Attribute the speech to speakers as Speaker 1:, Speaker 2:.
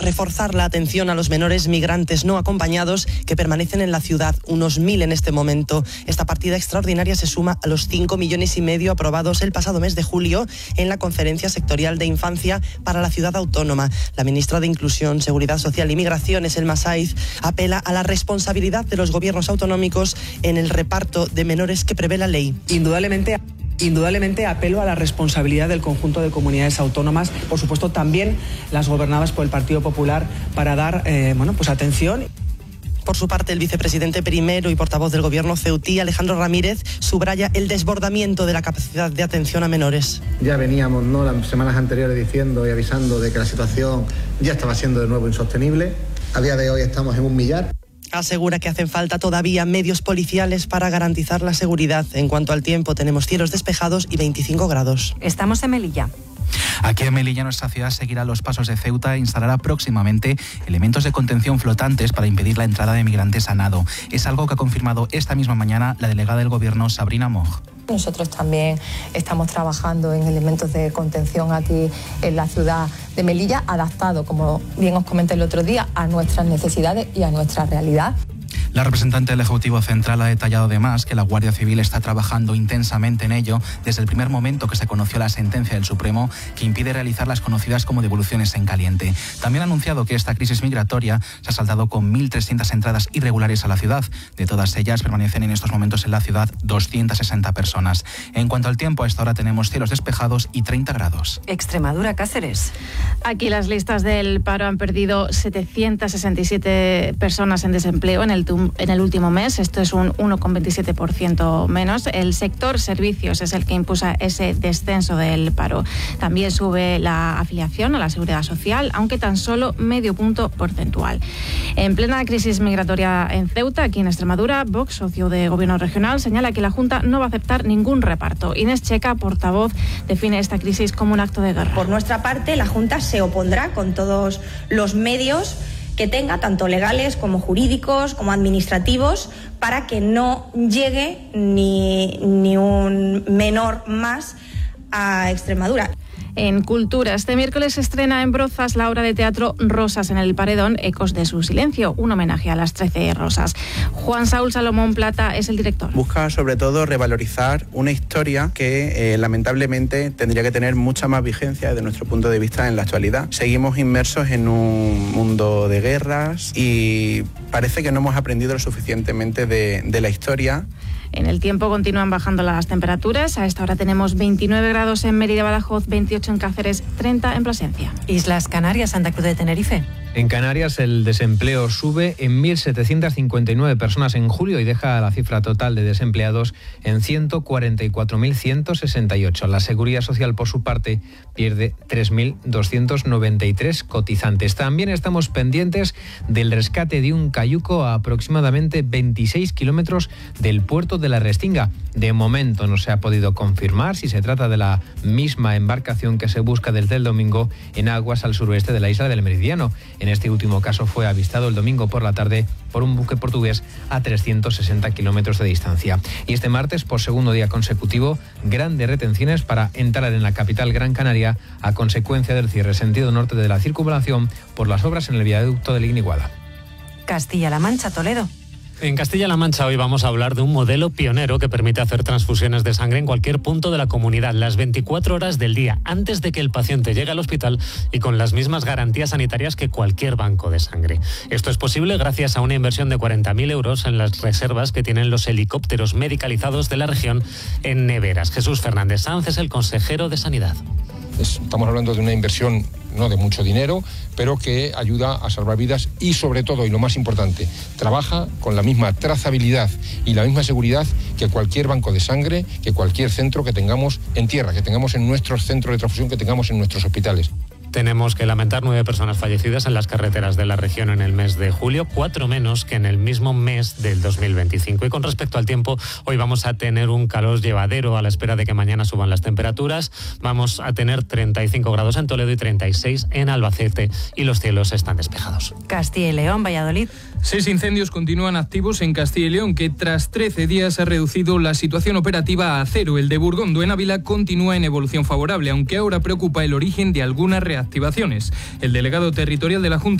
Speaker 1: reforzar la atención a los menores migrantes no acompañados que permanecen en la ciudad, unos 1.000 en este momento. Esta partida extraordinaria se suma a los 5,5 millones aprobados el pasado mes de julio en la Conferencia Sectorial de Infancia para la Ciudad Autónoma. La ministra de Inclusión, Seguridad Social y Migraciones, Elma Saiz, apela a la responsabilidad de los gobiernos autonómicos en el reparto de menores que prevé la ley.
Speaker 2: Indudablemente apelo a la responsabilidad del conjunto de comunidades autónomas, por supuesto también las gobernadas por el Partido Popular, para dar atención.
Speaker 1: Por su parte, el vicepresidente primero y portavoz del gobierno ceutí, Alejandro Ramírez, subraya el desbordamiento de la capacidad de atención a menores.
Speaker 3: Ya veníamos las semanas anteriores diciendo y avisando de que la situación ya estaba siendo de nuevo insostenible. A día de hoy estamos en 1 millar.
Speaker 1: Asegura que hacen falta todavía medios policiales para garantizar la seguridad. En cuanto al tiempo, tenemos cielos despejados y 25 grados.
Speaker 4: Estamos en Melilla.
Speaker 5: Aquí en Melilla, nuestra ciudad seguirá los pasos de Ceuta e instalará próximamente elementos de contención flotantes para impedir la entrada de migrantes a nado. Es algo que ha confirmado esta misma mañana la delegada del Gobierno, Sabrina Moch.
Speaker 6: Nosotros también estamos trabajando en elementos de contención aquí en la ciudad de Melilla, adaptado, como bien os comenté el otro día, a nuestras necesidades y a nuestra realidad.
Speaker 5: La representante del Ejecutivo Central ha detallado además que la Guardia Civil está trabajando intensamente en ello desde el primer momento que se conoció la sentencia del Supremo que impide realizar las conocidas como devoluciones en caliente. También ha anunciado que esta crisis migratoria se ha saldado con 1.300 entradas irregulares a la ciudad. De todas ellas permanecen en estos momentos en la ciudad 260 personas. En cuanto al tiempo, a esta hora tenemos cielos despejados y 30 grados.
Speaker 4: Extremadura, Cáceres.
Speaker 7: Aquí las listas del paro han perdido 767 personas en desempleo en el último mes. Esto es un 1,27% menos. El sector servicios es el que impulsa ese descenso del paro. También sube la afiliación a la Seguridad Social, aunque tan solo medio punto porcentual. En plena crisis migratoria en Ceuta, aquí en Extremadura, Vox, socio de Gobierno regional, señala que la Junta no va a aceptar ningún reparto. Inés Checa, portavoz, define esta crisis como un acto de guerra.
Speaker 8: Por nuestra parte, la Junta se opondrá con todos los medios que tenga, tanto legales como jurídicos, como administrativos, para que no llegue ni un menor más a Extremadura.
Speaker 7: En Cultura, este miércoles se estrena en Brozas la obra de teatro Rosas en el Paredón, Ecos de su silencio, un homenaje a las 13 rosas. Juan Saúl Salomón Plata es el director.
Speaker 9: Busca sobre todo revalorizar una historia que lamentablemente tendría que tener mucha más vigencia desde nuestro punto de vista en la actualidad. Seguimos inmersos en un mundo de guerras y parece que no hemos aprendido lo suficientemente de la historia.
Speaker 7: En el tiempo continúan bajando las temperaturas. A esta hora tenemos 29 grados en Mérida, Badajoz, 28 en Cáceres, 30 en Plasencia.
Speaker 4: Islas Canarias, Santa Cruz de Tenerife.
Speaker 10: En Canarias el desempleo sube en 1.759 personas en julio y deja la cifra total de desempleados en 144.168. La Seguridad Social, por su parte, pierde 3.293 cotizantes. También estamos pendientes del rescate de un cayuco a aproximadamente 26 kilómetros del puerto de la Restinga. De momento no se ha podido confirmar si se trata de la misma embarcación que se busca desde el domingo en aguas al suroeste de la isla del Meridiano. En este último caso fue avistado el domingo por la tarde por un buque portugués a 360 kilómetros de distancia. Y este martes, por segundo día consecutivo, grandes retenciones para entrar en la capital Gran Canaria a consecuencia del cierre sentido norte de la circunvalación por las obras en el viaducto de Igniguada.
Speaker 4: Castilla-La Mancha, Toledo.
Speaker 11: En Castilla-La Mancha hoy vamos a hablar de un modelo pionero que permite hacer transfusiones de sangre en cualquier punto de la comunidad, las 24 horas del día, antes de que el paciente llegue al hospital y con las mismas garantías sanitarias que cualquier banco de sangre. Esto es posible gracias a una inversión de 40.000 euros en las reservas que tienen los helicópteros medicalizados de la región en neveras. Jesús Fernández Sanz es el consejero de Sanidad.
Speaker 12: Estamos hablando de una inversión no de mucho dinero, pero que ayuda a salvar vidas y sobre todo, y lo más importante, trabaja con la misma trazabilidad y la misma seguridad que cualquier banco de sangre, que cualquier centro que tengamos en tierra, que tengamos en nuestros centros de transfusión, que tengamos en nuestros hospitales.
Speaker 11: Tenemos que lamentar 9 personas fallecidas en las carreteras de la región en el mes de julio, 4 menos que en el mismo mes del 2025. Y con respecto al tiempo, hoy vamos a tener un calor llevadero a la espera de que mañana suban las temperaturas. Vamos a tener 35 grados en Toledo y 36 en Albacete y los cielos están despejados.
Speaker 4: Castilla y León, Valladolid.
Speaker 13: 6 incendios continúan activos en Castilla y León, que tras 13 días ha reducido la situación operativa a 0. El de Burgondo en Ávila continúa en evolución favorable, aunque ahora preocupa el origen de algunas reactivaciones. El delegado territorial de la Junta